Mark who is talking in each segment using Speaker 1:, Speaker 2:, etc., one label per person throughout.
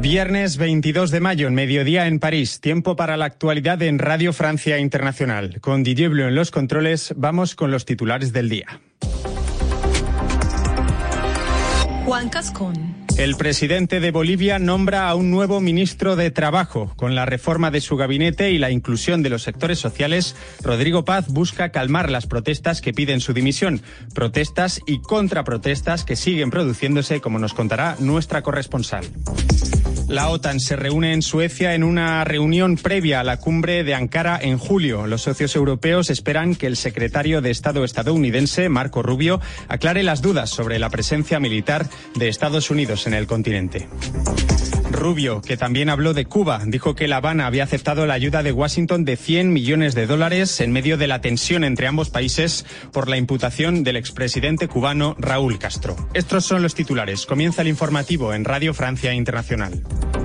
Speaker 1: Viernes 22 de mayo, en mediodía en París. Tiempo para la actualidad en Radio Francia Internacional. Con Didier Bleu en los controles, vamos con los titulares del día.
Speaker 2: Juan Cascón.
Speaker 1: El presidente de Bolivia nombra a un nuevo ministro de Trabajo. Con la reforma de su gabinete y la inclusión de los sectores sociales, Rodrigo Paz busca calmar las protestas que piden su dimisión. Protestas y contraprotestas que siguen produciéndose, como nos contará nuestra corresponsal. La OTAN se reúne en Suecia en una reunión previa a la cumbre de Ankara en julio. Los socios europeos esperan que el secretario de Estado estadounidense, Marco Rubio, aclare las dudas sobre la presencia militar de Estados Unidos en el continente. Rubio, que también habló de Cuba, dijo que La Habana había aceptado la ayuda de Washington de $100 millones en medio de la tensión entre ambos países por la imputación del expresidente cubano Raúl Castro. Estos son los titulares. Comienza el informativo en Radio Francia Internacional.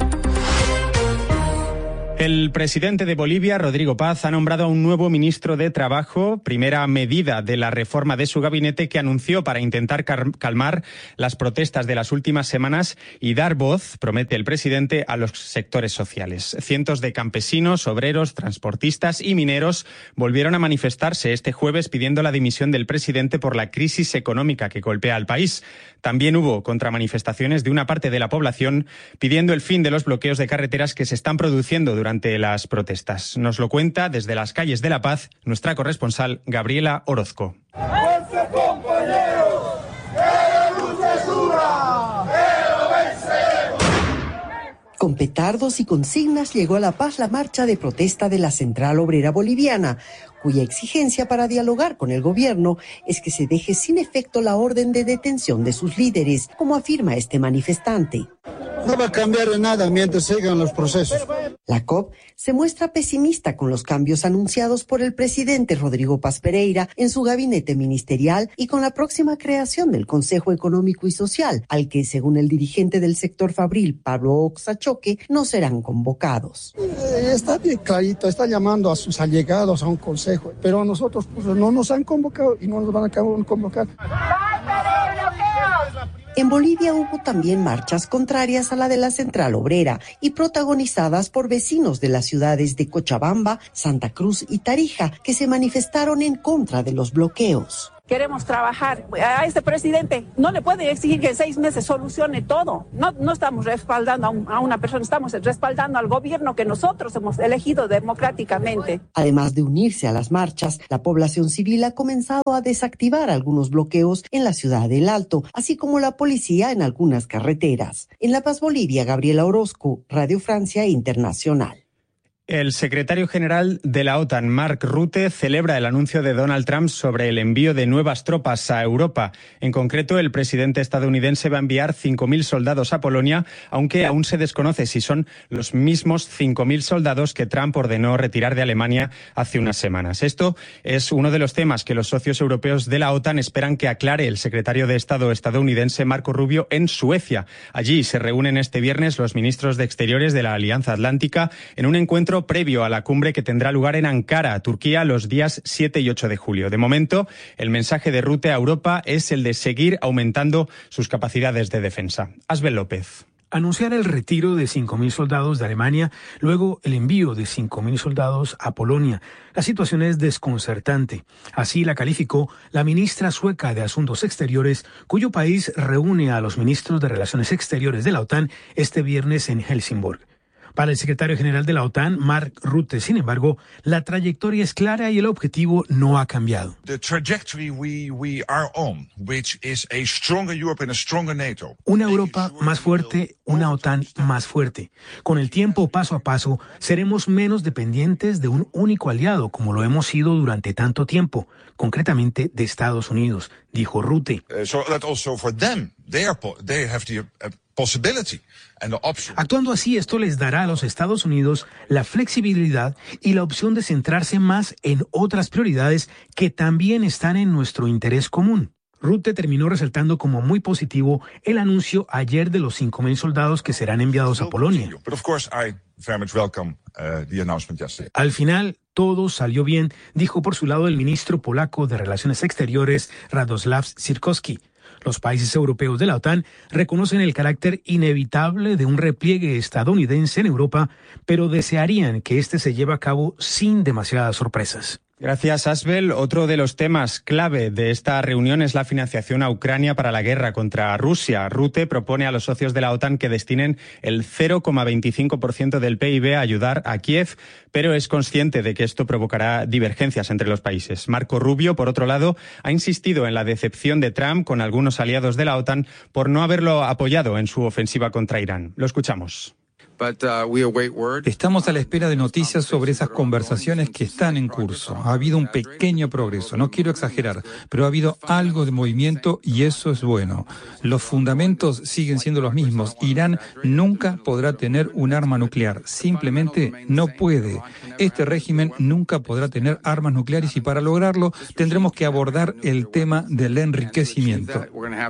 Speaker 1: El presidente de Bolivia, Rodrigo Paz, ha nombrado a un nuevo ministro de Trabajo, primera medida de la reforma de su gabinete que anunció para intentar calmar las protestas de las últimas semanas y dar voz, promete el presidente, a los sectores sociales. Cientos de campesinos, obreros, transportistas y mineros volvieron a manifestarse este jueves pidiendo la dimisión del presidente por la crisis económica que golpea al país. También hubo contramanifestaciones de una parte de la población pidiendo el fin de los bloqueos de carreteras que se están produciendo durante las protestas. Nos lo cuenta desde las calles de La Paz nuestra corresponsal Gabriela Orozco.
Speaker 3: Con petardos y consignas llegó a La Paz la marcha de protesta de la Central Obrera Boliviana, cuya exigencia para dialogar con el gobierno es que se deje sin efecto la orden de detención de sus líderes, como afirma este manifestante.
Speaker 4: No va a cambiar nada mientras sigan los procesos.
Speaker 3: La COP se muestra pesimista con los cambios anunciados por el presidente Rodrigo Paz Pereira en su gabinete ministerial y con la próxima creación del Consejo Económico y Social, al que, según el dirigente del sector fabril, Pablo Oxachoque, no serán convocados.
Speaker 4: Está bien clarito, está llamando a sus allegados a un consejo, pero a nosotros pues, no nos han convocado y no nos van a convocar.
Speaker 3: En Bolivia hubo también marchas contrarias a la de la Central Obrera y protagonizadas por vecinos de las ciudades de Cochabamba, Santa Cruz y Tarija, que se manifestaron en contra de los bloqueos.
Speaker 5: Queremos trabajar. A este presidente no le puede exigir que en 6 meses solucione todo. No estamos respaldando a una persona, estamos respaldando al gobierno que nosotros hemos elegido democráticamente.
Speaker 3: Además de unirse a las marchas, la población civil ha comenzado a desactivar algunos bloqueos en la ciudad del Alto, así como la policía en algunas carreteras. En La Paz, Bolivia, Gabriela Orozco, Radio Francia Internacional.
Speaker 1: El secretario general de la OTAN, Mark Rutte, celebra el anuncio de Donald Trump sobre el envío de nuevas tropas a Europa. En concreto, el presidente estadounidense va a enviar 5.000 soldados a Polonia, aunque aún se desconoce si son los mismos 5.000 soldados que Trump ordenó retirar de Alemania hace unas semanas. Esto es uno de los temas que los socios europeos de la OTAN esperan que aclare el secretario de Estado estadounidense, Marco Rubio, en Suecia. Allí se reúnen este viernes los ministros de Exteriores de la Alianza Atlántica en un encuentro previo a la cumbre que tendrá lugar en Ankara, Turquía, los días 7 y 8 de julio. De momento, el mensaje de Rutte a Europa es el de seguir aumentando sus capacidades de defensa. Asbel López.
Speaker 6: Anunciar el retiro de 5.000 soldados de Alemania, luego el envío de 5.000 soldados a Polonia. La situación es desconcertante. Así la calificó la ministra sueca de Asuntos Exteriores, cuyo país reúne a los ministros de Relaciones Exteriores de la OTAN este viernes en Helsingborg. Para el secretario general de la OTAN, Mark Rutte, sin embargo, la trayectoria es clara y el objetivo no ha cambiado. Una Europa más fuerte, una OTAN más fuerte. Con el tiempo, paso a paso, seremos menos dependientes de un único aliado, como lo hemos sido durante tanto tiempo, concretamente de Estados Unidos, dijo Rutte. Actuando así, esto les dará a los Estados Unidos la flexibilidad y la opción de centrarse más en otras prioridades que también están en nuestro interés común. Rutte terminó resaltando como muy positivo el anuncio ayer de los 5.000 soldados que serán enviados a Polonia. Al final, todo salió bien, dijo por su lado el ministro polaco de Relaciones Exteriores, Radoslav Sikorski. Los países europeos de la OTAN reconocen el carácter inevitable de un repliegue estadounidense en Europa, pero desearían que este se lleve a cabo sin demasiadas sorpresas.
Speaker 1: Gracias, Asbel. Otro de los temas clave de esta reunión es la financiación a Ucrania para la guerra contra Rusia. Rutte propone a los socios de la OTAN que destinen el 0,25% del PIB a ayudar a Kiev, pero es consciente de que esto provocará divergencias entre los países. Marco Rubio, por otro lado, ha insistido en la decepción de Trump con algunos aliados de la OTAN por no haberlo apoyado en su ofensiva contra Irán. Lo escuchamos.
Speaker 7: Estamos a la espera de noticias sobre esas conversaciones que están en curso. Ha habido un pequeño progreso, no quiero exagerar, pero ha habido algo de movimiento y eso es bueno. Los fundamentos siguen siendo los mismos. Irán nunca podrá tener un arma nuclear, simplemente no puede. Este régimen nunca podrá tener armas nucleares y para lograrlo tendremos que abordar el tema del enriquecimiento.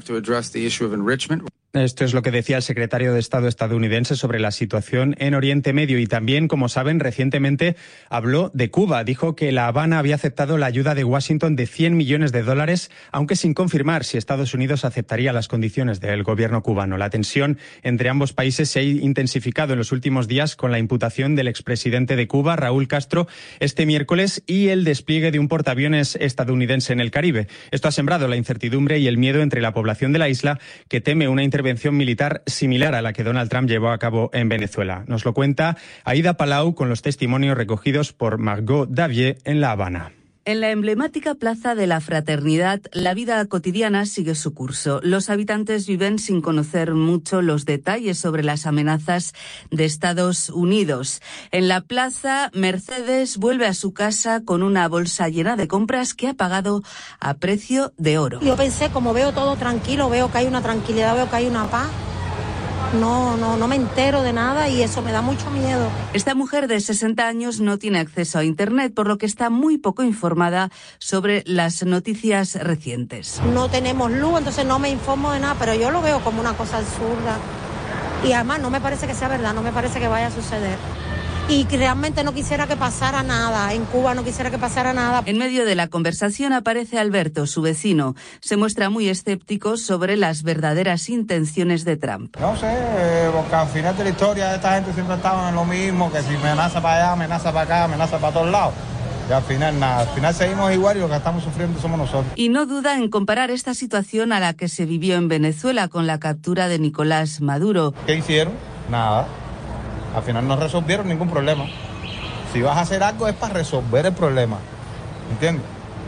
Speaker 1: Esto es lo que decía el secretario de Estado estadounidense sobre la situación en Oriente Medio y también, como saben, recientemente habló de Cuba. Dijo que La Habana había aceptado la ayuda de Washington de $100 millones, aunque sin confirmar si Estados Unidos aceptaría las condiciones del gobierno cubano. La tensión entre ambos países se ha intensificado en los últimos días con la imputación del expresidente de Cuba, Raúl Castro, este miércoles y el despliegue de un portaaviones estadounidense en el Caribe. Esto ha sembrado la incertidumbre y el miedo entre la población de la isla, que teme una intervención militar similar a la que Donald Trump llevó a cabo en Venezuela. Nos lo cuenta Aida Palau con los testimonios recogidos por Margot Davier en La Habana.
Speaker 8: En la emblemática Plaza de la Fraternidad, la vida cotidiana sigue su curso. Los habitantes viven sin conocer mucho los detalles sobre las amenazas de Estados Unidos. En la plaza, Mercedes vuelve a su casa con una bolsa llena de compras que ha pagado a precio de oro.
Speaker 9: Yo pensé, como veo todo tranquilo, veo que hay una tranquilidad, veo que hay una paz. No me entero de nada y eso me da mucho miedo.
Speaker 8: Esta mujer de 60 años no tiene acceso a Internet, por lo que está muy poco informada sobre las noticias recientes.
Speaker 9: No tenemos luz, entonces no me informo de nada, pero yo lo veo como una cosa absurda. Y además no me parece que sea verdad, no me parece que vaya a suceder. Y realmente no quisiera que pasara nada. En Cuba no quisiera que pasara nada.
Speaker 8: En medio de la conversación aparece Alberto, su vecino. Se muestra muy escéptico sobre las verdaderas intenciones de Trump.
Speaker 10: No sé, porque al final de la historia esta gente siempre estaba en lo mismo, que si amenaza para allá, amenaza para acá, amenaza para todos lados. Y al final nada, al final seguimos igual y lo que estamos sufriendo somos nosotros.
Speaker 8: Y no duda en comparar esta situación a la que se vivió en Venezuela con la captura de Nicolás Maduro.
Speaker 10: ¿Qué hicieron? Nada. Al final no resolvieron ningún problema. Si vas a hacer algo es para resolver el problema, ¿entiendes?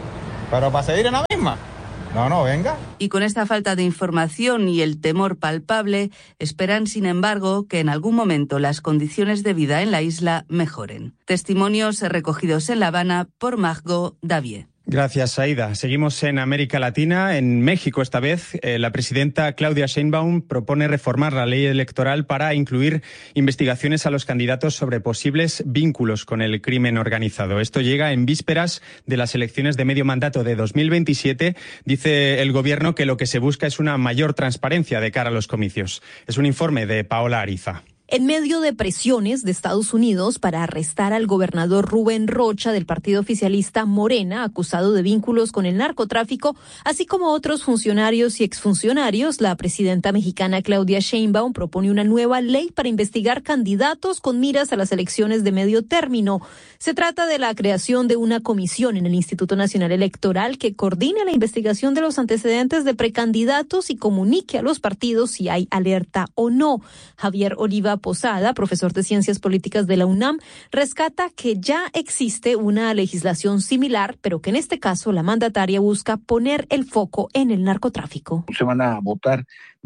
Speaker 10: Pero para seguir en la misma, no, venga.
Speaker 8: Y con esta falta de información y el temor palpable, esperan, sin embargo, que en algún momento las condiciones de vida en la isla mejoren. Testimonios recogidos en La Habana por Margot Davier.
Speaker 1: Gracias, Aida. Seguimos en América Latina. En México, esta vez, la presidenta Claudia Sheinbaum propone reformar la ley electoral para incluir investigaciones a los candidatos sobre posibles vínculos con el crimen organizado. Esto llega en vísperas de las elecciones de medio mandato de 2027. Dice el gobierno que lo que se busca es una mayor transparencia de cara a los comicios. Es un informe de Paola Ariza.
Speaker 11: En medio de presiones de Estados Unidos para arrestar al gobernador Rubén Rocha del partido oficialista Morena, acusado de vínculos con el narcotráfico, así como otros funcionarios y exfuncionarios, la presidenta mexicana Claudia Sheinbaum propone una nueva ley para investigar candidatos con miras a las elecciones de medio término. Se trata de la creación de una comisión en el Instituto Nacional Electoral que coordine la investigación de los antecedentes de precandidatos y comunique a los partidos si hay alerta o no. Javier Oliva Posada, profesor de Ciencias Políticas de la UNAM, rescata que ya existe una legislación similar, pero que en este caso la mandataria busca poner el foco en el narcotráfico.
Speaker 12: Se van a votar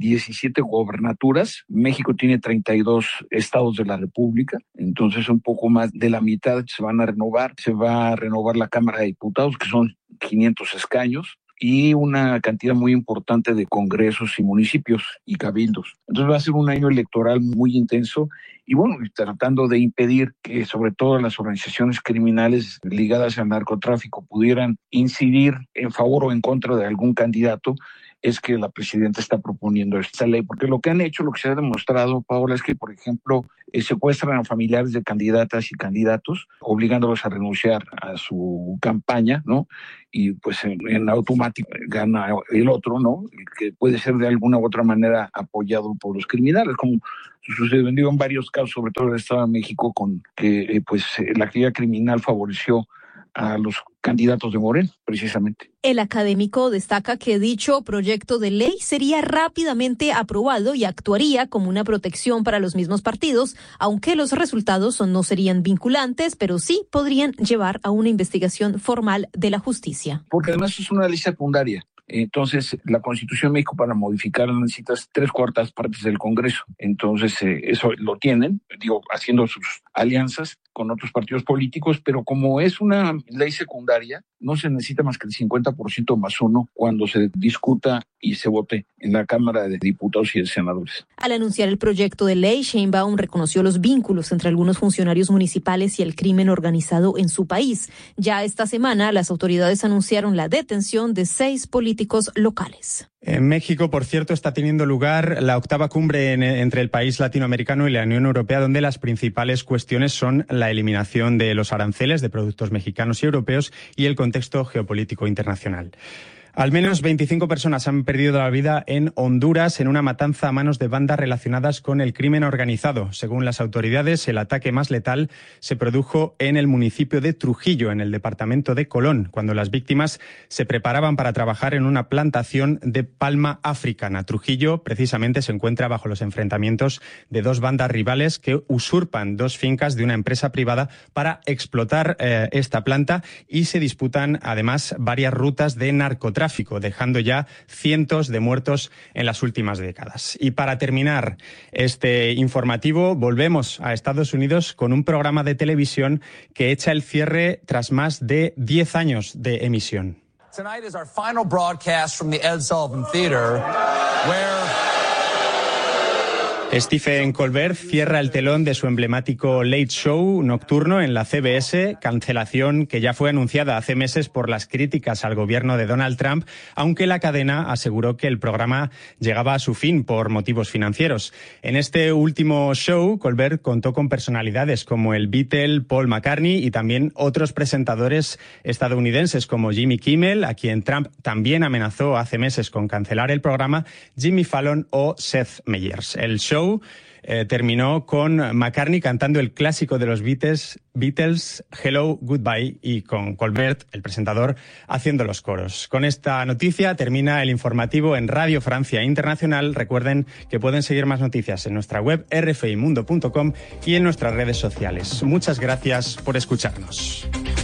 Speaker 12: 17 gobernaturas. México tiene 32 estados de la República, entonces un poco más de la mitad se van a renovar. Se va a renovar la Cámara de Diputados, que son 500 escaños. Y una cantidad muy importante de congresos y municipios y cabildos. Entonces va a ser un año electoral muy intenso y bueno, tratando de impedir que sobre todo las organizaciones criminales ligadas al narcotráfico pudieran incidir en favor o en contra de algún candidato. es que la presidenta está proponiendo esta ley, porque lo que han hecho, lo que se ha demostrado, Paola, es que, por ejemplo, secuestran a familiares de candidatas y candidatos, obligándolos a renunciar a su campaña, ¿no? Y pues en automático gana el otro, ¿no? Que puede ser de alguna u otra manera apoyado por los criminales, como sucedió en varios casos, sobre todo en el Estado de México, con que la actividad criminal favoreció a los candidatos de Morena, precisamente.
Speaker 11: El académico destaca que dicho proyecto de ley sería rápidamente aprobado y actuaría como una protección para los mismos partidos, aunque los resultados no serían vinculantes, pero sí podrían llevar a una investigación formal de la justicia.
Speaker 12: Porque además es una ley secundaria. Entonces, la Constitución de México, para modificarla, necesitas 3/4 partes del Congreso. Entonces, eso lo tienen, haciendo sus alianzas con otros partidos políticos, pero como es una ley secundaria, no se necesita más que el 50% más uno cuando se discuta y se vote en la Cámara de Diputados y de Senadores.
Speaker 11: Al anunciar el proyecto de ley, Sheinbaum reconoció los vínculos entre algunos funcionarios municipales y el crimen organizado en su país. Ya esta semana, las autoridades anunciaron la detención de 6 políticos locales.
Speaker 1: En México, por cierto, está teniendo lugar la 8ª cumbre entre el país latinoamericano y la Unión Europea, donde las principales cuestiones son la eliminación de los aranceles de productos mexicanos y europeos y el contexto geopolítico internacional. Al menos 25 personas han perdido la vida en Honduras en una matanza a manos de bandas relacionadas con el crimen organizado. Según las autoridades, el ataque más letal se produjo en el municipio de Trujillo, en el departamento de Colón, cuando las víctimas se preparaban para trabajar en una plantación de palma africana. Trujillo, precisamente, se encuentra bajo los enfrentamientos de 2 bandas rivales que usurpan 2 fincas de una empresa privada para explotar esta planta y se disputan, además, varias rutas de narcotráfico, dejando ya cientos de muertos en las últimas décadas. Y para terminar este informativo, volvemos a Estados Unidos con un programa de televisión que echa el cierre tras más de 10 años de emisión.
Speaker 13: Tonight is our final broadcast from the Ed Sullivan Theater, where
Speaker 1: Stephen Colbert cierra el telón de su emblemático Late Show nocturno en la CBS, cancelación que ya fue anunciada hace meses por las críticas al gobierno de Donald Trump, aunque la cadena aseguró que el programa llegaba a su fin por motivos financieros. En este último show, Colbert contó con personalidades como el Beatle Paul McCartney y también otros presentadores estadounidenses como Jimmy Kimmel, a quien Trump también amenazó hace meses con cancelar el programa, Jimmy Fallon o Seth Meyers. El show terminó con McCartney cantando el clásico de los Beatles, Hello, Goodbye, y con Colbert, el presentador, haciendo los coros. Con esta noticia termina el informativo en Radio Francia Internacional. Recuerden que pueden seguir más noticias en nuestra web rfimundo.com y en nuestras redes sociales. Muchas gracias por escucharnos.